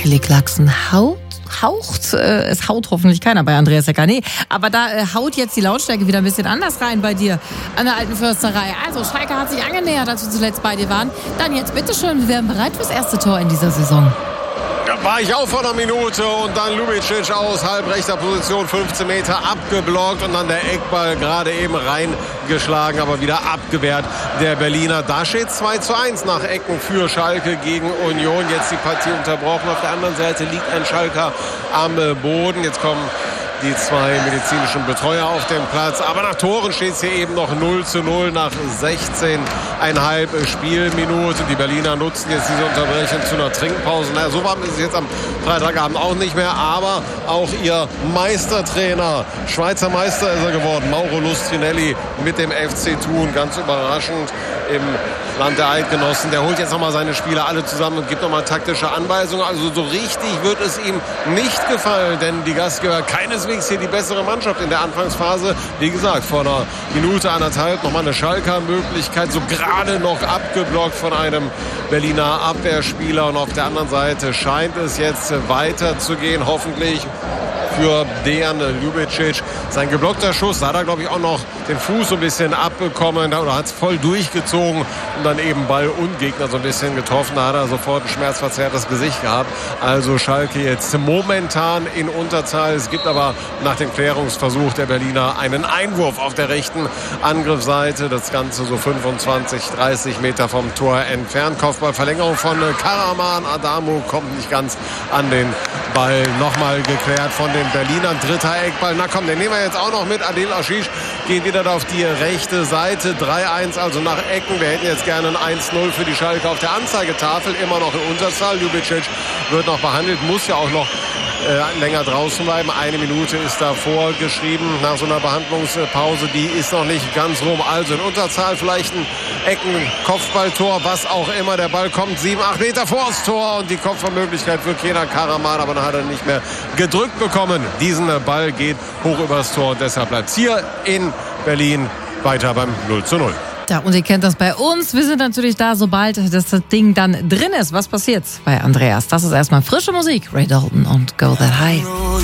Kelly Clarkson haucht, es haut hoffentlich keiner bei Andreas Hecker. Nee, aber da haut jetzt die Lautstärke wieder ein bisschen anders rein bei dir an der Alten Försterei. Also Schalke hat sich angenähert, als wir zuletzt bei dir waren. Dann jetzt bitteschön, wir werden bereit fürs erste Tor in dieser Saison. Da war ich auch vor einer Minute und dann Ljubicic aus halbrechter Position, 15 Meter abgeblockt und dann der Eckball gerade eben reingeschlagen, aber wieder abgewehrt der Berliner. Da steht 2:1 nach Ecken für Schalke gegen Union. Jetzt die Partie unterbrochen. Auf der anderen Seite liegt ein Schalker am Boden. Jetzt kommen die zwei medizinischen Betreuer auf dem Platz. Aber nach Toren steht es hier eben noch 0:0 nach 16,5 Spielminuten. Die Berliner nutzen jetzt diese Unterbrechung zu einer Trinkpause. Naja, so warm ist es jetzt am Freitagabend auch nicht mehr. Aber auch ihr Meistertrainer, Schweizer Meister ist er geworden, Mauro Lustrinelli mit dem FC Thun. Ganz überraschend im Land der Eidgenossen. Der holt jetzt nochmal seine Spieler alle zusammen und gibt nochmal taktische Anweisungen. Also so richtig wird es ihm nicht gefallen, denn die Gastgeber keineswegs hier die bessere Mannschaft in der Anfangsphase. Wie gesagt, vor einer Minute, anderthalb nochmal eine Schalker Möglichkeit, so gerade noch abgeblockt von einem Berliner Abwehrspieler. Und auf der anderen Seite scheint es jetzt weiterzugehen, hoffentlich für Dejan Ljubicic. Sein geblockter Schuss, da hat er, glaube ich, auch noch den Fuß so ein bisschen abbekommen oder hat es voll durchgezogen und dann eben Ball und Gegner so ein bisschen getroffen. Da hat er sofort ein schmerzverzerrtes Gesicht gehabt. Also Schalke jetzt momentan in Unterzahl. Es gibt aber nach dem Klärungsversuch der Berliner einen Einwurf auf der rechten Angriffsseite. Das Ganze so 25, 30 Meter vom Tor entfernt. Kopfballverlängerung von Karaman. Adamu kommt nicht ganz an den Ball. Nochmal geklärt von den Berlinern. Dritter Eckball. Na komm, den nehmen wir jetzt auch noch mit. Adil Ashish geht wieder auf die rechte Seite. 3:1 also nach Ecken. Wir hätten jetzt gerne ein 1:0 für die Schalke auf der Anzeigetafel. Immer noch in Unterzahl. Ljubicic wird noch behandelt. Muss ja auch noch länger draußen bleiben. Eine Minute ist da vorgeschrieben nach so einer Behandlungspause. Die ist noch nicht ganz rum. Also in Unterzahl vielleicht ein Ecken-Kopfballtor, was auch immer. Der Ball kommt 7, 8 Meter vors Tor und die Kopfballmöglichkeit für Kenan Karaman, aber dann hat er nicht mehr gedrückt bekommen. Diesen Ball geht hoch übers Tor und deshalb bleibt es hier in Berlin weiter beim 0:0. Ja, und ihr kennt das bei uns. Wir sind natürlich da, sobald das Ding dann drin ist. Was passiert bei Andreas? Das ist erstmal frische Musik. Ray Dalton und Go That High.